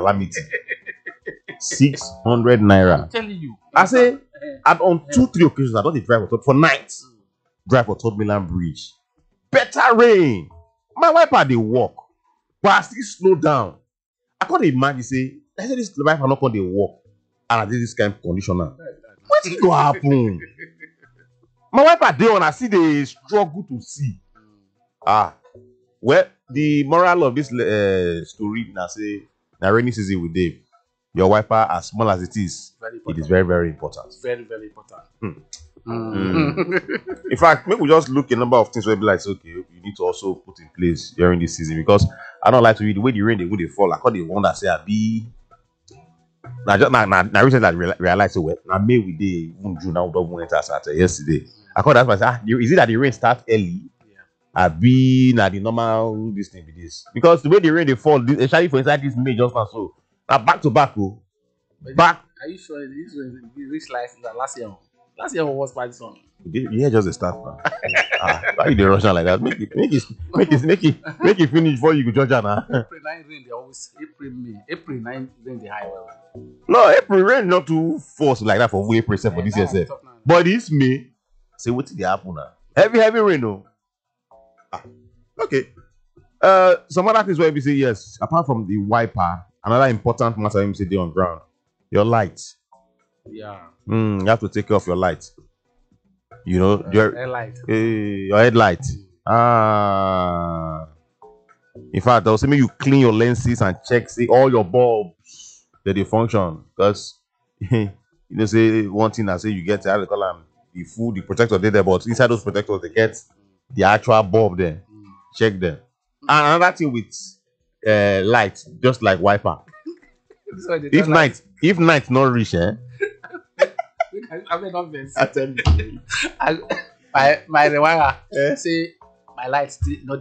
calamity. 600 naira. I'm telling you. I say, on 2-3 occasions, I don't drive for nights. Drive for Third Mainland Bridge. Better rain. My wiper they walk, but I still slow down. I can't imagine say, I say this wiper not going to walk, and I did this kind of conditioner. What did go happen? My wiper dey on, I see they struggle to see. Well, the moral of this story now say, na rainy season with Dave. Your wiper, as small as it is very, very important. Very, very important. In fact, maybe we just look a number of things where be like, okay, you need to also put in place during this season, because I don't like to read the way the rain they fall. I call the one that say I be. Now recently I realized well, now May we day June now double enter started yesterday. I call that myself. Is it that the rain start early? I be now the normal this thing with this, because the way the rain they fall, especially for inside this May just now, so now back to back, back. Are you sure this will be reached like last year? Last year was by this one. Yeah, just a start, man. Why you dey rush like that? Make it finish before you go judge now. April 9 rain, they always April 9 rain they high well. No, April rain not too force like that for April for this year, sir. But this May, say what did happen now? Heavy rain, no. Okay. Some other things where we say yes. Apart from the wiper, another important matter we say dey on ground. Your light. Yeah. You have to take care of your light. You know, your headlight. Your headlight. In fact, I'll say maybe you clean your lenses and check, see all your bulbs that they function. Because you know, say one thing I say you get how they call them the protector there, but inside those protectors they get the actual bulb there. Check them. And another thing with light, just like wiper. If night not reach, I'm not best. I tell you. My rewire say my lights not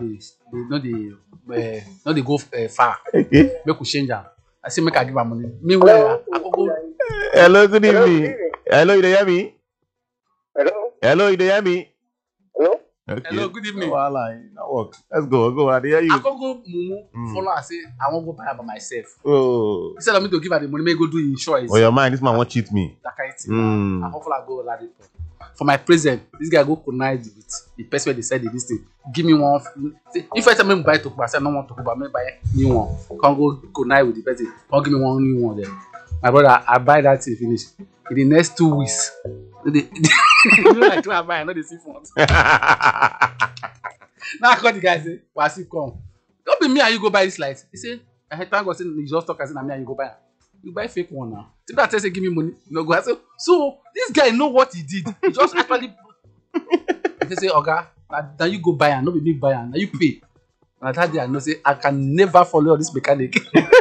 they go far. Okay. Make we change them. I say make I give her money. Meanwhile, I go go. Hello, good evening. Hello, you dey hear me? Hello, you dey hear me? Hello? Okay. Hello, good evening. Voila, no work. Let's go. I dey hear you. I can go mumu follow. I say I won't go buy her by myself. Oh. Instead of me to give her the money, may go do insurance. Oh, your mind, this man won't cheat me. That kind of thing. I hopefully I go Ladipo. For my present, this guy go connive with the person where they said this thing. Give me one. If I tell me buy Tokuba, I say no want Tokuba, me buy new one. Can't go connive with the person. Can't give me one new one then. My brother, I buy that thing finish. In the next 2 weeks, you know like I buy, I know the see front. Now I call the guy say, Wasi come. Don't be me and you go buy this light. He say, I thank God say you just talk as in me and you go buy. You buy fake one now. If that say give me money, you no go. I say, so this guy know what he did. He just actually they say, Oga, now you go buy and no be me buy and now you pay. And that day I know say I can never follow all this mechanic.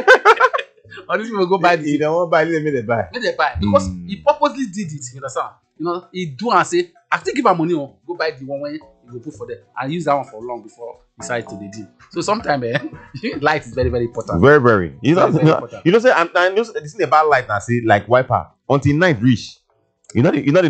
All these people go buy this. You don't want to buy, let me buy. Let them buy because he purposely did it. You understand? You know, he do and say, I still give her money on. Go buy the one when you go put for them and use that one for long before you decide to the deal. So sometimes light is very, very important. Very, very. You know, important. You know, say I know this thing about light now. Say like wiper until night reach. You know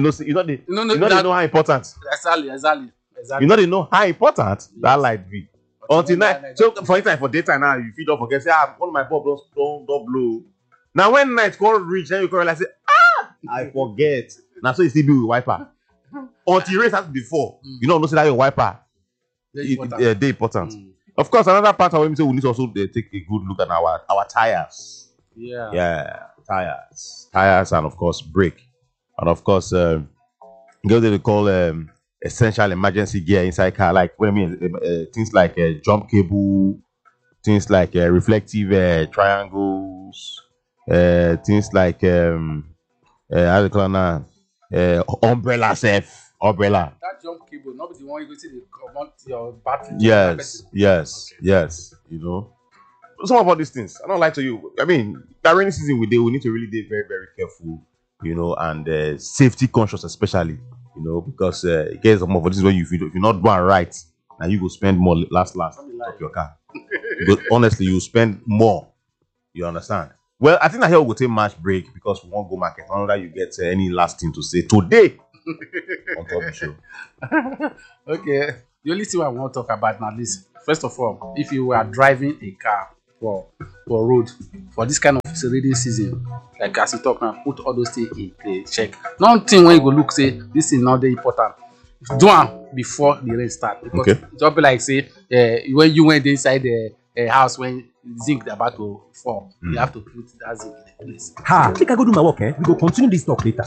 how important. Exactly. You know they know how important that light be. Until night. So for instance, for daytime now, you feel don't forget. Say one of my bulb don't blow. Now when night come reach, then you come realize say I forget. Now so you still be with wiper. Until rain starts before, you don't know say that your wiper. They important. Of course, another part of what we say we need to also take a good look at our tires. Yeah. Tires, and of course brake, and of course they call essential emergency gear inside car. Like what I mean, things like jump cable, things like reflective triangles, things like how do you call it now? Umbrella. That jump cable, not the one you go see the comot your battery. Yes. You know, some of all these things. I don't lie to you. I mean, that rainy season we need to really be very, very careful. You know, and safety conscious especially. You know, because it gets some of this when if you're not doing right, and you go spend more last of your car. But honestly, you spend more. You understand? Well, I think that here we will take March break because we won't go market. I don't know that you get any last thing to say today on top of the show. Okay. The only thing I want to talk about now is, first of all, if you were driving a car for road for this kind of it's a rainy season. Like as you talk now, put all those things in place. Check. Nothing when you go look say this is not very important. Do am before the rain start because it just be like say when you went inside the house when zinc dey about to fall, you have to put that zinc in the place. Make I go do my work, we go continue this talk later.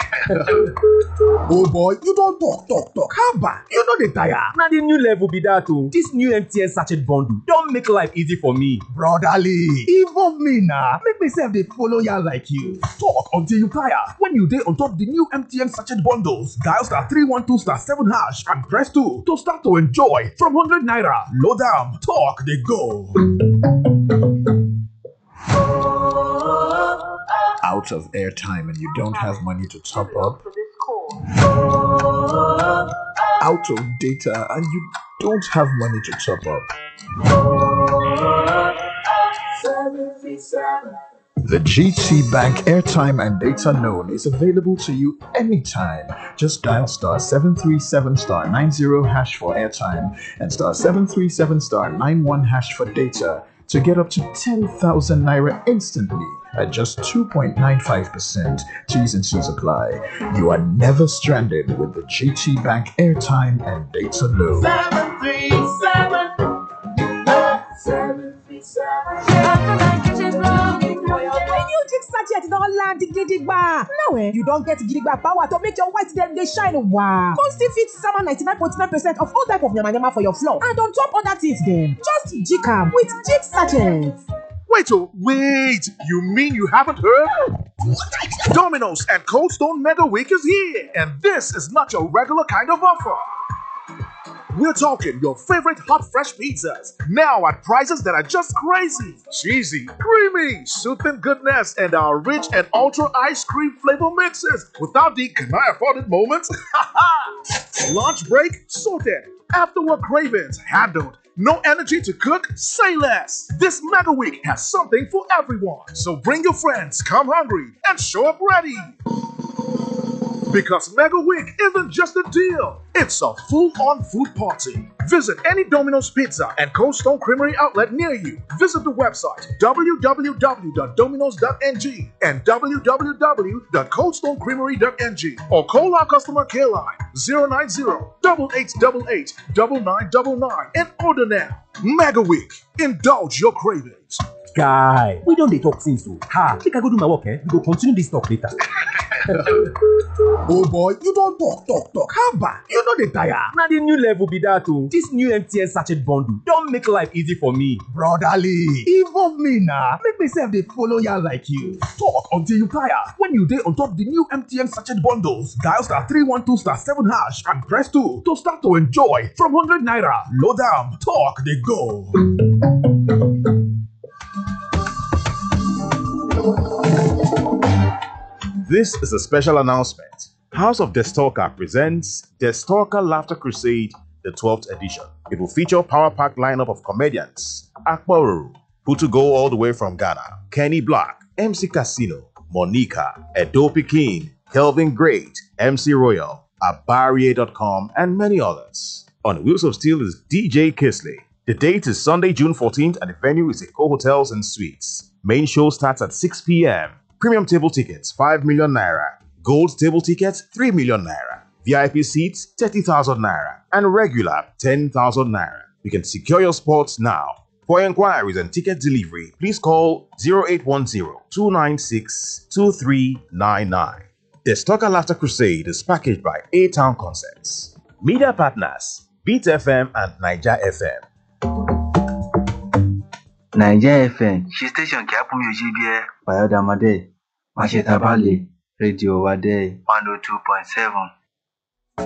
Oh boy, you don't talk. How bad? You know the tire. Now the new level be that too. This new MTN sachet bundle don't make life easy for me. Brotherly, involve me now. Make myself they follow ya like you. Talk until you tire. When you day on top the new MTN sachet bundles, dial *312*7# and press 2 to start to enjoy from 100 naira. Load down, talk they go. Out of airtime and you don't have money to top up. Out of data and you don't have money to top up. The GT Bank airtime and data loan is available to you anytime. Just dial *737*90# for airtime and *737*91# for data to get up to 10,000 naira instantly at just 2.95%. T's and C's apply. You are never stranded with the GT Bank airtime and data loan. 737. New Jig sachet don land gidigba. Now you don't get gidigba power to make your white dem dey shine. Wow. Come still fit sama 99.9% of all type of yamayama for your floor and on top other things dem. Just jig am with Jig sachets. Wait! You mean you haven't heard? Domino's and Cold Stone Mega Week is here, and this is not your regular kind of offer. We're talking your favorite hot, fresh pizzas, now at prices that are just crazy. Cheesy, creamy, soothing goodness, and our rich and ultra ice cream flavor mixes without the can I afford it moments. Lunch break sorted. After work cravings handled. No energy to cook? Say less. This Mega Week has something for everyone. So bring your friends, come hungry, and show up ready. Because Mega Week isn't just a deal, it's a full-on food party. Visit any Domino's Pizza and Cold Stone Creamery outlet near you. Visit the website www.dominos.ng and www.coldstonecreamery.ng or call our customer care line 090-8888-9999 and order now. Mega Week. Indulge your cravings. Guy, we don't dey talk since so. Make I go do my work, we go continue this talk later. Oh boy, you don't talk. How bad? You know the tire. Now the new level be that too. This new MTN sachet bundle don't make life easy for me. Brotherly, involve me now. Make myself they follow ya like you. Talk until you tire. When you day on top the new MTN sachet bundles, dial *312*7# and press 2 to start to enjoy from 100 naira. Load down, talk they go. This is a special announcement. House of Destalker presents Destalker Laughter Crusade, the 12th edition. It will feature a power-packed lineup of comedians: Akbaru, who to go all the way from Ghana, Kenny Black, MC Casino, Monica, Edo Pekin, Kelvin Great, MC Royal, Abarie.com, and many others. On Wheels of Steel is DJ Kisley. The date is Sunday, June 14th, and the venue is Eco Hotels and Suites. Main show starts at 6 p.m. Premium table tickets, 5 million naira. Gold table tickets, 3 million naira. VIP seats, 30,000 naira. And regular, 10,000 naira. You can secure your spots now. For inquiries and ticket delivery, please call 0810-296-2399. The Destalker Laughter Crusade is packaged by A-Town Concepts. Media partners, Beat FM and Niger FM. Niger FM ṣí station kí á fún mi ò ṣe bí ẹ Fayọ̀dàmọ́dé Máṣe Tábàlẹ̀ rédíò wa dé 102.7.